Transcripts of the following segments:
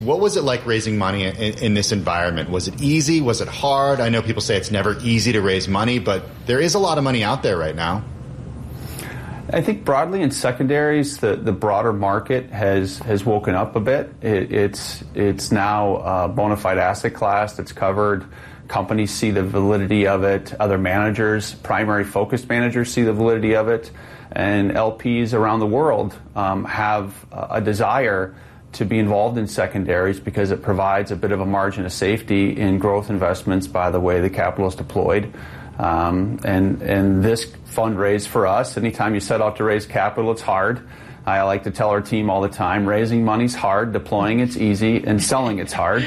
What was it like raising money in this environment? Was it easy? Was it hard? I know people say it's never easy to raise money, but there is a lot of money out there right now. I think broadly in secondaries, the broader market has woken up a bit. It's now a bona fide asset class that's covered. Companies see the validity of it. Other managers, primary focused managers, see the validity of it. And LPs around the world have a desire to be involved in secondaries because it provides a bit of a margin of safety in growth investments by the way the capital is deployed. And this fundraise for us, anytime you set out to raise capital, it's hard. I like to tell our team all the time, raising money's hard, deploying it's easy, and selling it's hard.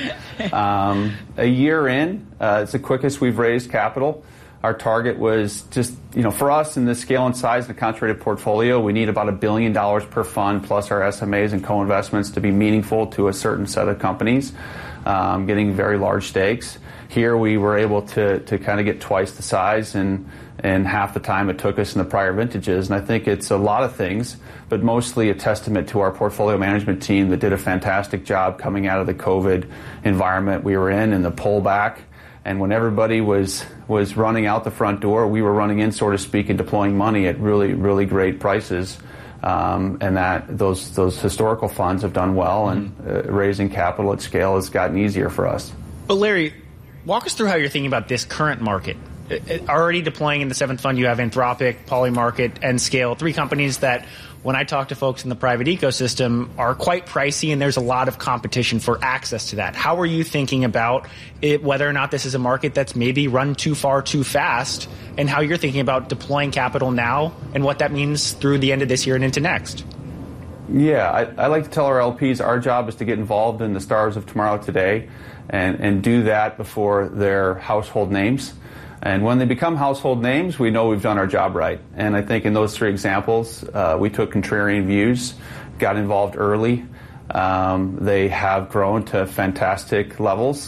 A year in, it's the quickest we've raised capital. Our target was just, for us in the scale and size of the concentrated portfolio, we need about $1 billion per fund plus our SMAs and co-investments to be meaningful to a certain set of companies, getting very large stakes. Here we were able to kind of get twice the size and half the time it took us in the prior vintages. And I think it's a lot of things, but mostly a testament to our portfolio management team that did a fantastic job coming out of the COVID environment we were in and the pullback. And when everybody was running out the front door, we were running in, so to speak, and deploying money at really, really great prices. And that those historical funds have done well, and raising capital at scale has gotten easier for us. But Larry, walk us through how you're thinking about this current market. Already deploying in the seventh fund, you have Anthropic, Polymarket, and Scale, three companies that, when I talk to folks in the private ecosystem, are quite pricey, and there's a lot of competition for access to that. How are you thinking about it, whether or not this is a market that's maybe run too far too fast, and how you're thinking about deploying capital now and what that means through the end of this year and into next? Yeah, I like to tell our LPs our job is to get involved in the stars of tomorrow today and do that before they're household names. And when they become household names, we know we've done our job right. And I think in those three examples, we took contrarian views, got involved early. They have grown to fantastic levels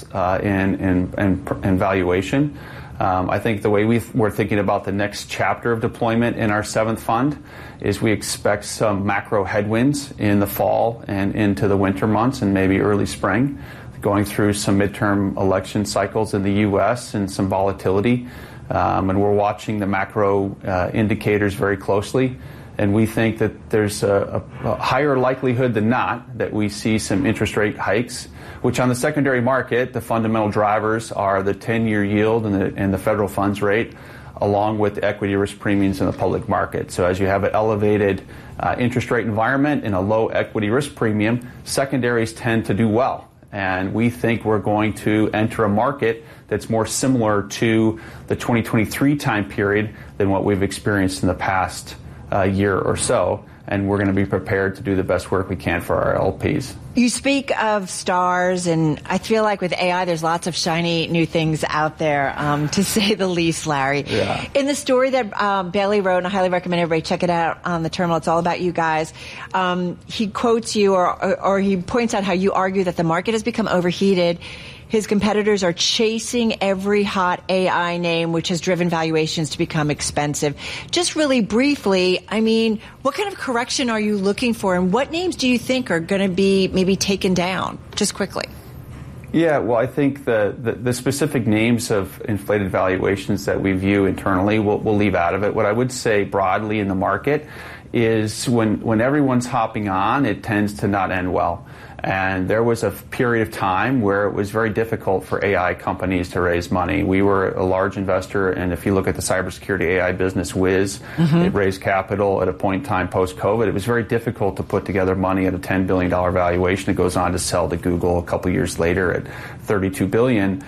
in valuation. I think the way we're thinking about the next chapter of deployment in our seventh fund is we expect some macro headwinds in the fall and into the winter months and maybe early spring, going through some midterm election cycles in the U.S. and some volatility. And we're watching the macro indicators very closely. And we think that there's a higher likelihood than not that we see some interest rate hikes, which on the secondary market, the fundamental drivers are the 10-year yield and the federal funds rate, along with equity risk premiums in the public market. So as you have an elevated interest rate environment and a low equity risk premium, secondaries tend to do well. And we think we're going to enter a market that's more similar to the 2023 time period than what we've experienced in the past year or so. And we're going to be prepared to do the best work we can for our LPs. You speak of stars, and I feel like with AI, there's lots of shiny new things out there, to say the least, Larry. Yeah. In the story that Bailey wrote, and I highly recommend everybody check it out on the Terminal, it's all about you guys, he quotes you or he points out how you argue that the market has become overheated. His competitors are chasing every hot AI name, which has driven valuations to become expensive. Just really briefly, I mean, what kind of correction are you looking for, and what names do you think are going to be maybe taken down? Just quickly. Yeah, well, I think the specific names of inflated valuations that we view internally, we'll leave out of it. What I would say broadly in the market is when everyone's hopping on, it tends to not end well. And there was a period of time where it was very difficult for AI companies to raise money. We were a large investor, and if you look at the cybersecurity AI business, Wiz, it raised capital at a point in time post-COVID. It was very difficult to put together money at a $10 billion valuation. It goes on to sell to Google a couple years later at $32 billion.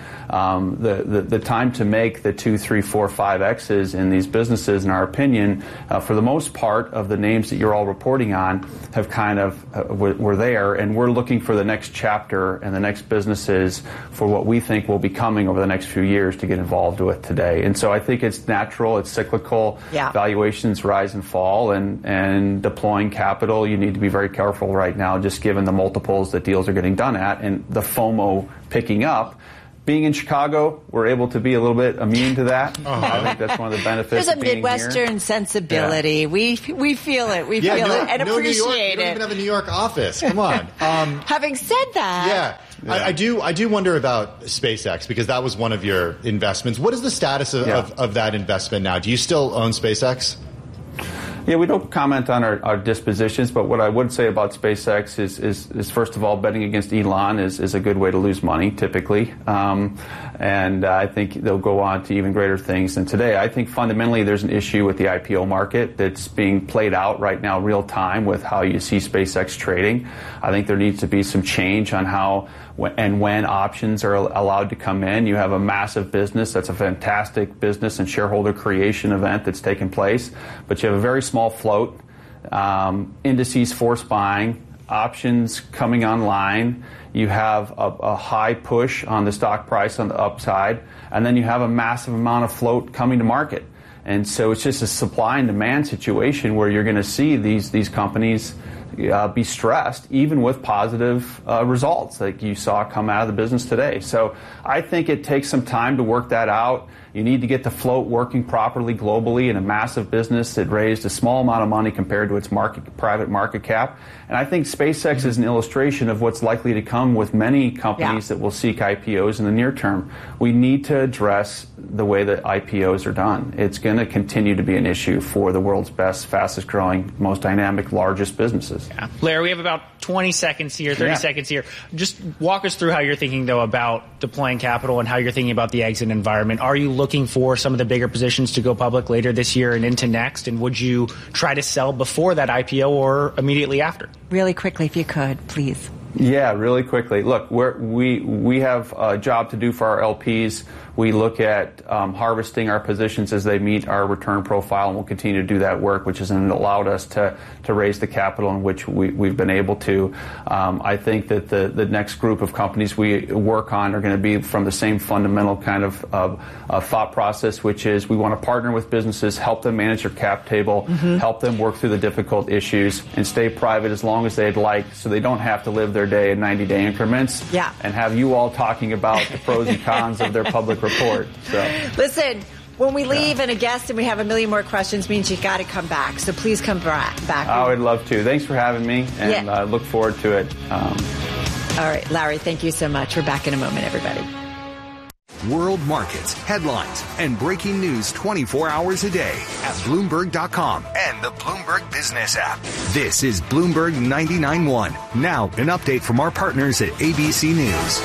The time to make the 2, 3, 4, 5 X's in these businesses, in our opinion, for the most part of the names that you're all reporting on, have kind of were there, and we're looking for the next chapter and the next businesses for what we think will be coming over the next few years to get involved with today. And so I think it's natural, it's cyclical. Yeah. Valuations rise and fall, and deploying capital, you need to be very careful right now, just given the multiples that deals are getting done at and the FOMO picking up being in Chicago, we're able to be a little bit immune to that. I think that's one of the benefits. There's a of being Midwestern here. sensibility. Yeah. We feel it. We feel it and appreciate New York, it. You don't even have a New York office. Come on. Having said that, I do wonder about SpaceX because that was one of your investments. What is the status of that investment now? Do you still own SpaceX? Yeah, we don't comment on our dispositions, but what I would say about SpaceX is first of all, betting against Elon is a good way to lose money, typically. And I think they'll go on to even greater things than today. I think fundamentally there's an issue with the IPO market that's being played out right now real time with how you see SpaceX trading. I think there needs to be some change on how and when options are allowed to come in. You have a massive business that's a fantastic business and shareholder creation event that's taken place, but you have a very small float, indices force buying, options coming online. You have a high push on the stock price on the upside, and then you have a massive amount of float coming to market. And so it's just a supply and demand situation where you're going to see these companies be stressed, even with positive results like you saw come out of the business today. So I think it takes some time to work that out. You need to get the float working properly globally in a massive business that raised a small amount of money compared to its private market cap. And I think SpaceX is an illustration of what's likely to come with many companies that will seek IPOs in the near term. We need to address the way that IPOs are done. It's going to continue to be an issue for the world's best, fastest growing, most dynamic, largest businesses. Yeah. Larry, we have about 20 seconds here, 30 seconds here. Just walk us through how you're thinking, though, about deploying capital and how you're thinking about the exit environment. Are you looking for some of the bigger positions to go public later this year and into next? And would you try to sell before that IPO or immediately after? Really quickly, if you could, please. Yeah, really quickly. Look, we have a job to do for our LPs. We look at harvesting our positions as they meet our return profile, and we'll continue to do that work, which has allowed us to raise the capital in which we've been able to. I think that the next group of companies we work on are going to be from the same fundamental kind of thought process, which is we want to partner with businesses, help them manage their cap table, help them work through the difficult issues, and stay private as long as they'd like so they don't have to live their day in 90-day increments and have you all talking about the pros and cons of their public report. So listen, when we leave and a guest and we have a million more questions means you got to come back. So please come back. I would love to. Thanks for having me, and I look forward to it. All right, Larry, thank you so much. We're back in a moment, everybody. World markets, headlines, and breaking news 24 hours a day at Bloomberg.com and the Bloomberg Business app. This is Bloomberg 99.1. Now, an update from our partners at ABC News.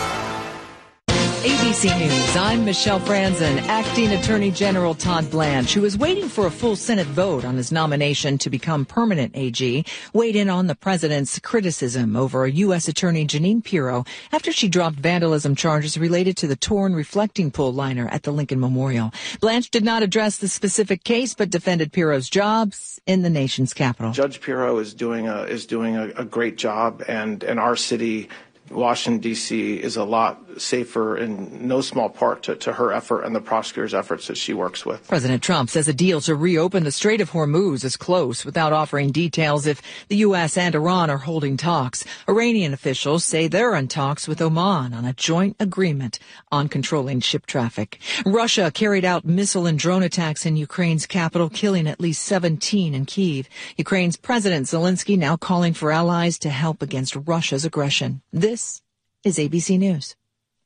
ABC News, I'm Michelle Franzen. Acting Attorney General Todd Blanche, who is waiting for a full Senate vote on his nomination to become permanent AG, weighed in on the president's criticism over U.S. Attorney Jeanine Pirro after she dropped vandalism charges related to the torn reflecting pool liner at the Lincoln Memorial. Blanche did not address the specific case, but defended Pirro's jobs in the nation's capital. Judge Pirro is doing a great job, and our city, Washington, D.C., is a lot safer in no small part to her effort and the prosecutor's efforts that she works with. President Trump says a deal to reopen the Strait of Hormuz is close without offering details if the U.S. and Iran are holding talks. Iranian officials say they're in talks with Oman on a joint agreement on controlling ship traffic. Russia carried out missile and drone attacks in Ukraine's capital, killing at least 17 in Kyiv. Ukraine's President Zelensky now calling for allies to help against Russia's aggression. This is ABC News.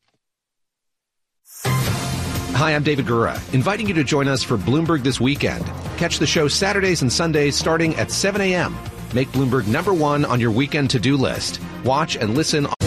Hi, I'm David Gura, inviting you to join us for Bloomberg This Weekend. Catch the show Saturdays and Sundays starting at 7 a.m. Make Bloomberg #1 on your weekend to-do list. Watch and listen